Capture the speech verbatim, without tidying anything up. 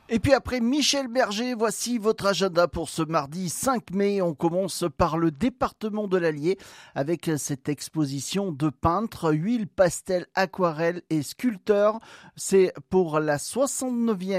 Et puis après Michel Berger, voici votre agenda pour ce mardi cinq mai. On commence par le département de l'Allier avec cette exposition de peintres, huile, pastel, aquarelle et sculpteurs. C'est pour la soixante-neuvième